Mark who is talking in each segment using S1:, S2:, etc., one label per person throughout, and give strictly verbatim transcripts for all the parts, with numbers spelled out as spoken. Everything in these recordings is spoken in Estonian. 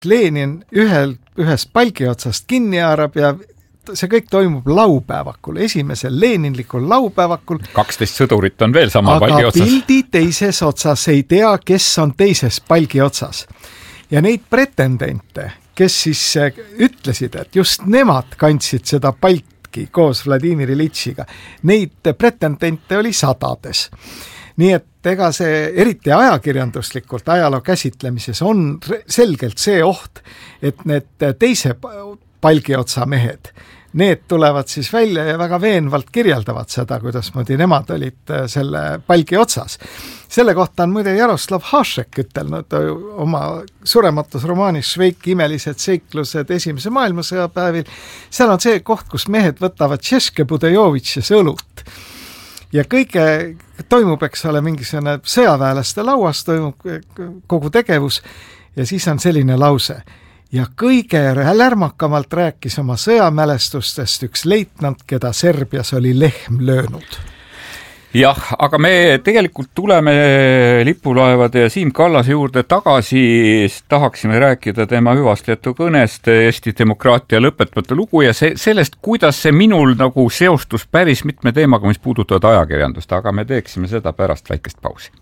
S1: Lenin ühel, ühest palgi otsast kinni haarab ja see kõik toimub laupäevakul, esimesel Leninlikul laupäevakul.
S2: kaksteist sõdurit on veel sama palgi otsas.
S1: Aga pildi teises otsas ei tea, kes on teises palgi otsas. Ja neid pretendente, kes siis ütlesid, et just nemad kandsid seda palki koos Vladimir Ilitšiga, neid pretendente oli sadades. Nii et ega see eriti ajakirjanduslikult ajaloo käsitlemises on selgelt see oht, et need teise palgiotsa mehed, need tulevad siis välja ja väga veenvalt kirjeldavad seda, kuidas moodi nemad olid selle palgi otsas. Selle kohta on muide Jaroslav Hašek ütelnud oma surematus romaanis Šveiki imelised seiklused esimese maailmasõja päevil. Seal on see koht, kus mehed võtavad Česke Budejovitšes õlut. Ja kõige toimub, eks ole, mingisugune sõjaväelaste lauas toimub kogu tegevus ja siis on selline lause. Ja kõige lärmakamalt rääkis oma sõjamälestustest üks leitnant, keda Serbias oli lehm löönud.
S2: Jah, aga me tegelikult tuleme lipulaevade ja Siim Kallase juurde tagasi, tahaksime rääkida tema hüvastijätu kõnest Eesti demokraatia lõpetamata lugu ja see, sellest, kuidas see minul nagu seostus päris mitme teemaga, mis puudutavad ajakirjandust, aga me teeksime seda pärast väikest pausi.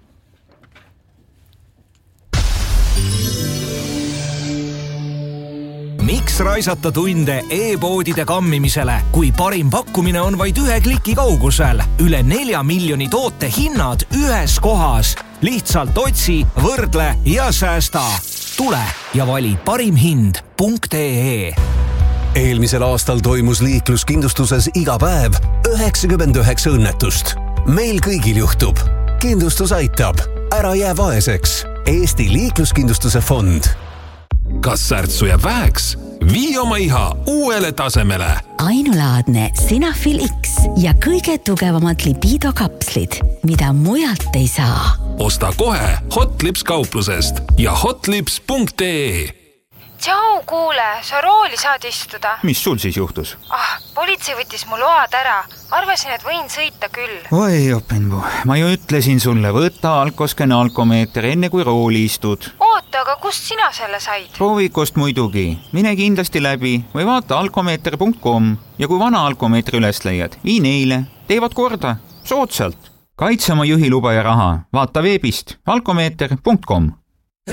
S3: Miks raisata tunde e-poodide kammimisele, kui parim pakkumine on vaid ühe kliki kaugusel? Üle nelja miljoni toote hinnad ühes kohas. Lihtsalt otsi, võrdle ja säästa. Tule ja vali parim hind punkt ee.
S4: Eelmisel aastal toimus liikluskindlustuses iga päev üheksakümmend üheksa õnnetust. Meil kõigil juhtub. Kindlustus aitab. Ära jää vaeseks. Eesti liikluskindlustuse fond.
S5: Kas särtsu jääb väheks? Vii oma iha uuele tasemele.
S6: Ainulaadne Sinafil X ja kõige tugevamad libido kapslid, mida mujalt ei saa.
S5: Osta kohe Hotlips kauplusest ja hotlips punkt ee.
S7: Tšau, kuule, sa rooli saad istuda.
S8: Mis sul siis juhtus?
S7: Ah, politsei võttis mu load ära. Arvasin, et võin sõita küll.
S8: Oi, Openbu, ma ju ütlesin sulle, võta alkoskene alkomeeter enne kui rooli istud.
S7: Oota, aga kust sina selle said?
S8: Proovikost muidugi. Mine kindlasti läbi või vaata alkomeeter punkt com ja kui vana alkomeetri üles leiad, vii neile. Teevad korda. Soodsalt. Kaitse oma juhiluba ja raha. Vaata veebist alkomeeter punkt com.